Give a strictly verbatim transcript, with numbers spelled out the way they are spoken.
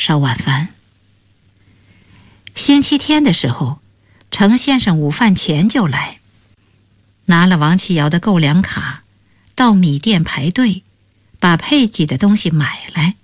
烧晚饭。星期天的时候，程先生午饭前就来，拿了王启尧的购粮卡，到米店排队，把配给的东西买来。